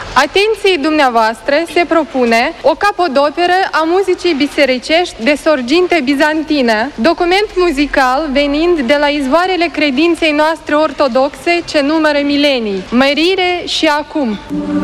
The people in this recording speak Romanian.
Atenției dumneavoastră se propune o capodoperă a muzicii bisericești de sorginte bizantină, document muzical venind de la izvoarele credinței noastre ortodoxe ce numără milenii, mărire și acum.